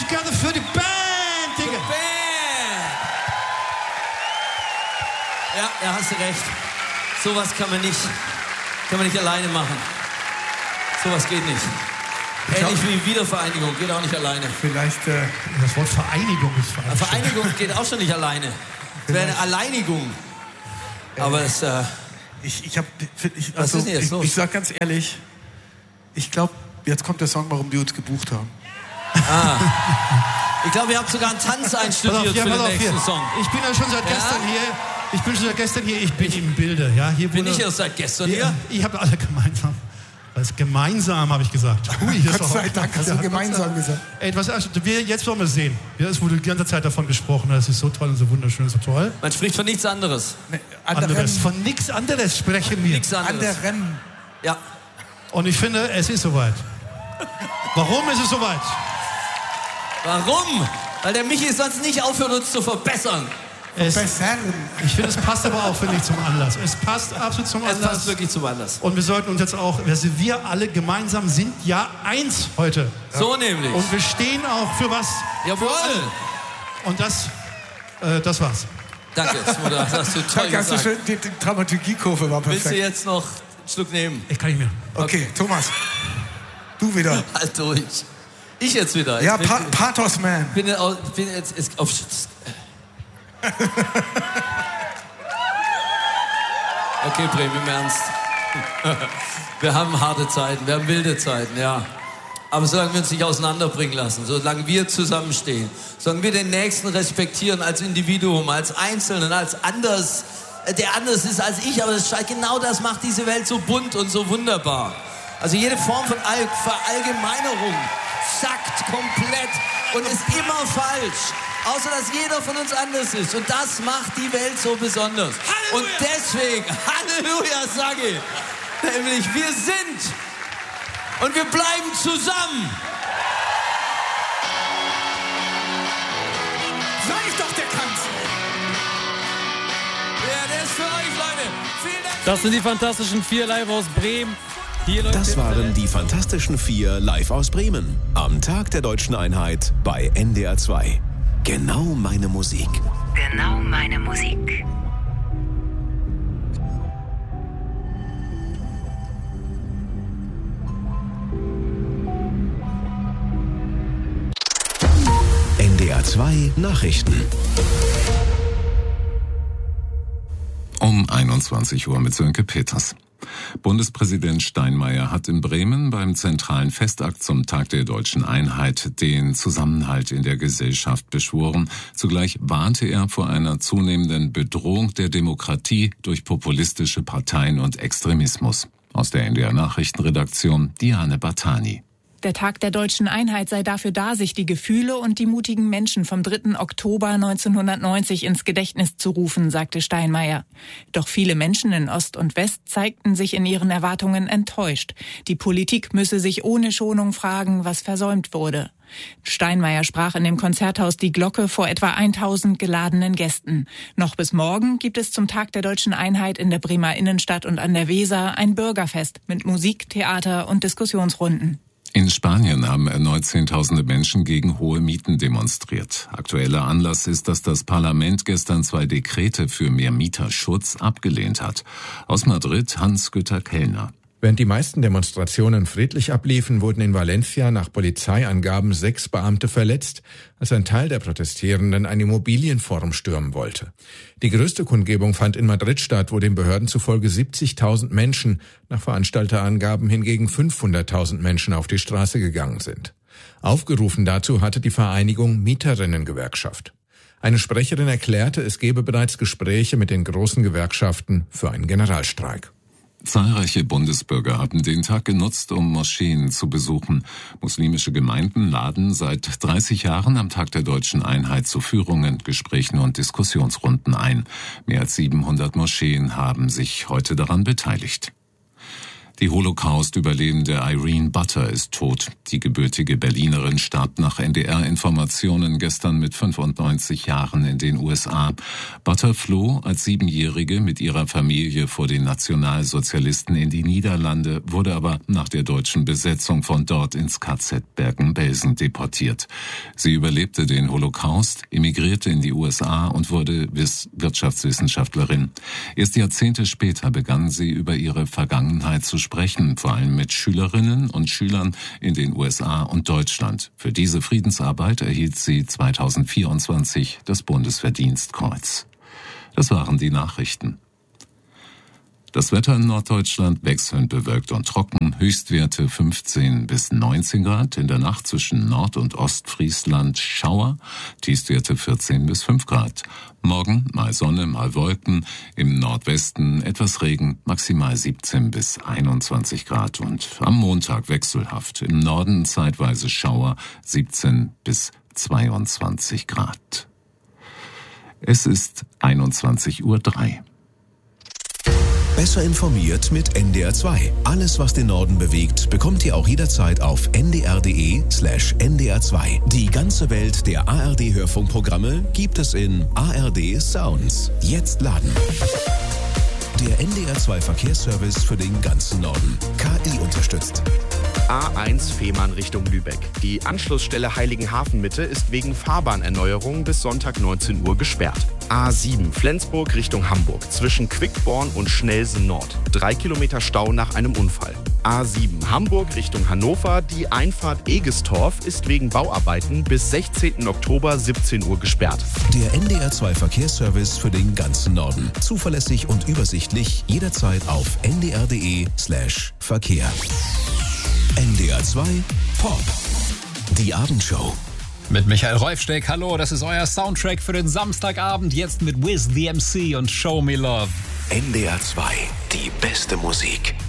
together für die Band, Digga. Ja, hast du recht. Sowas kann man nicht alleine machen. Sowas geht nicht. Ähnlich wie Wiedervereinigung, geht auch nicht alleine. Vielleicht, das Wort Vereinigung ist falsch. Vereinigung geht auch schon nicht alleine. Es wäre eine Alleinigung. Aber es... was ist denn jetzt los? Ich sag ganz ehrlich, ich glaube, jetzt kommt der Song, warum die uns gebucht haben. Ich glaube, ihr habt sogar einen Tanz einstudiert für den nächsten Song. Ich bin ja schon seit gestern hier. Ich bin im Bilde. Ja, hier bin ich erst seit gestern hier? Ich habe alle gemeinsam. Gemeinsam, habe ich gesagt. Gott sei Dank hast du gemeinsam gesagt. Ey, jetzt wollen wir sehen. Ja, es wurde die ganze Zeit davon gesprochen, das ist so toll und so wunderschön, so toll. Man spricht von nichts anderes. Von nichts anderes sprechen wir. Nichts anderes. Anderen. Ja. Und ich finde, es ist soweit. Warum ist es soweit? Warum? Weil der Michi sonst nicht aufhört, uns zu verbessern. Ich finde, es passt aber auch, finde ich, zum Anlass. Es passt absolut zum Anlass. Es passt wirklich zum Anlass. Und wir sollten uns jetzt auch, also wir alle gemeinsam sind ja eins heute. So nämlich. Und wir stehen auch für was. Jawohl. Und das war's. Danke, das hast du toll gesagt. Schön, die Dramaturgiekurve war perfekt. Willst du jetzt noch einen Schluck nehmen? Ich kann nicht mehr. Okay, Thomas, du wieder. Halt durch. Ich jetzt wieder. Ja, Pathos Man. Bin jetzt auf... Okay, Bremen, im Ernst. Wir haben harte Zeiten, wir haben wilde Zeiten, ja. Aber solange wir uns nicht auseinanderbringen lassen, solange wir zusammenstehen, solange wir den Nächsten respektieren als Individuum, als Einzelnen, als anders, der anders ist als ich, aber genau das macht diese Welt so bunt und so wunderbar. Also jede Form von Verallgemeinerung sackt komplett und ist immer falsch. Außer, dass jeder von uns anders ist. Und das macht die Welt so besonders. Halleluja! Und deswegen, Halleluja, sage ich. Nämlich, wir sind und wir bleiben zusammen. Sag ich doch, der kann's. Ja, der ist für euch, Leute. Vielen Dank. Das sind die Fantastischen Vier live aus Bremen. Das waren die Fantastischen Vier live aus Bremen. Am Tag der Deutschen Einheit bei NDR 2. Genau meine Musik. Genau meine Musik. NDR 2 Nachrichten. Um 21 Uhr mit Sönke Peters. Bundespräsident Steinmeier hat in Bremen beim zentralen Festakt zum Tag der Deutschen Einheit den Zusammenhalt in der Gesellschaft beschworen. Zugleich warnte er vor einer zunehmenden Bedrohung der Demokratie durch populistische Parteien und Extremismus. Aus der NDR Nachrichtenredaktion Diane Bartani. Der Tag der Deutschen Einheit sei dafür da, sich die Gefühle und die mutigen Menschen vom 3. Oktober 1990 ins Gedächtnis zu rufen, sagte Steinmeier. Doch viele Menschen in Ost und West zeigten sich in ihren Erwartungen enttäuscht. Die Politik müsse sich ohne Schonung fragen, was versäumt wurde. Steinmeier sprach in dem Konzerthaus Die Glocke vor etwa 1000 geladenen Gästen. Noch bis morgen gibt es zum Tag der Deutschen Einheit in der Bremer Innenstadt und an der Weser ein Bürgerfest mit Musik, Theater und Diskussionsrunden. In Spanien haben erneut Zehntausende Menschen gegen hohe Mieten demonstriert. Aktueller Anlass ist, dass das Parlament gestern 2 Dekrete für mehr Mieterschutz abgelehnt hat. Aus Madrid Hans-Gütter Kellner. Während die meisten Demonstrationen friedlich abliefen, wurden in Valencia nach Polizeiangaben 6 Beamte verletzt, als ein Teil der Protestierenden ein Immobilienforum stürmen wollte. Die größte Kundgebung fand in Madrid statt, wo den Behörden zufolge 70.000 Menschen, nach Veranstalterangaben hingegen 500.000 Menschen auf die Straße gegangen sind. Aufgerufen dazu hatte die Vereinigung Mieterinnengewerkschaft. Eine Sprecherin erklärte, es gebe bereits Gespräche mit den großen Gewerkschaften für einen Generalstreik. Zahlreiche Bundesbürger haben den Tag genutzt, um Moscheen zu besuchen. Muslimische Gemeinden laden seit 30 Jahren am Tag der Deutschen Einheit zu Führungen, Gesprächen und Diskussionsrunden ein. Mehr als 700 Moscheen haben sich heute daran beteiligt. Die Holocaust-Überlebende Irene Butter ist tot. Die gebürtige Berlinerin starb nach NDR-Informationen gestern mit 95 Jahren in den USA. Butter floh als 7-Jährige mit ihrer Familie vor den Nationalsozialisten in die Niederlande, wurde aber nach der deutschen Besetzung von dort ins KZ Bergen-Belsen deportiert. Sie überlebte den Holocaust, emigrierte in die USA und wurde Wirtschaftswissenschaftlerin. Erst Jahrzehnte später begann sie über ihre Vergangenheit zu sprechen, vor allem mit Schülerinnen und Schülern in den USA und Deutschland. Für diese Friedensarbeit erhielt sie 2024 das Bundesverdienstkreuz. Das waren die Nachrichten. Das Wetter in Norddeutschland wechselnd bewölkt und trocken, Höchstwerte 15 bis 19 Grad, in der Nacht zwischen Nord- und Ostfriesland Schauer, Tiefstwerte 14 bis 5 Grad. Morgen mal Sonne, mal Wolken, im Nordwesten etwas Regen, maximal 17 bis 21 Grad und am Montag wechselhaft, im Norden zeitweise Schauer, 17 bis 22 Grad. Es ist 21:03 Uhr. Besser informiert mit NDR 2. Alles, was den Norden bewegt, bekommt ihr auch jederzeit auf ndr.de/ndr2. Die ganze Welt der ARD-Hörfunkprogramme gibt es in ARD Sounds. Jetzt laden. Der NDR 2 Verkehrsservice für den ganzen Norden. KI unterstützt. A1 Fehmarn Richtung Lübeck. Die Anschlussstelle Heiligenhafen-Mitte ist wegen Fahrbahnerneuerung bis Sonntag 19 Uhr gesperrt. A7 Flensburg Richtung Hamburg. Zwischen Quickborn und Schnelsen Nord. 3 Kilometer Stau nach einem Unfall. A7 Hamburg Richtung Hannover. Die Einfahrt Egestorf ist wegen Bauarbeiten bis 16. Oktober 17 Uhr gesperrt. Der NDR 2 Verkehrsservice für den ganzen Norden. Zuverlässig und übersichtlich. Jederzeit auf ndr.de/Verkehr. NDR 2 Pop. Die Abendshow. Mit Michael Reufsteck. Hallo, das ist euer Soundtrack für den Samstagabend. Jetzt mit Wiz the MC und Show Me Love. NDR 2. Die beste Musik.